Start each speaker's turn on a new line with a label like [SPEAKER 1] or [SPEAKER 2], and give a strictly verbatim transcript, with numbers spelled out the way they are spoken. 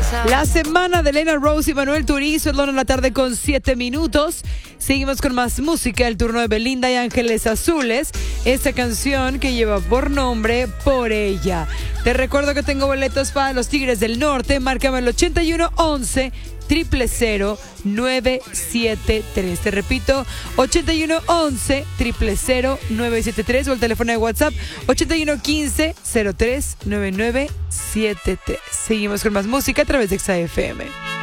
[SPEAKER 1] La semana de Elena Rose y Manuel Turizo, el dono en la tarde con siete minutos. Seguimos con más música, el turno de Belinda y Ángeles Azules. Esta canción que lleva por nombre Por Ella. Te recuerdo que tengo boletos para los Tigres del Norte. Márcame el ochenta y uno once cero cero nueve siete tres. Te repito, ochenta y uno once cero cero nueve siete tres o el teléfono de WhatsApp ochenta y uno quince cero tres nueve nueve siete tres. Seguimos con más música a través de X A F M.